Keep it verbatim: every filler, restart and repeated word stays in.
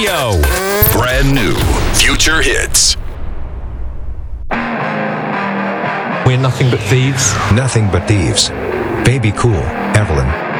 Radio. Brand new Future Hits. We're nothing but thieves. Nothing but thieves. Baby Cool, Evelyn.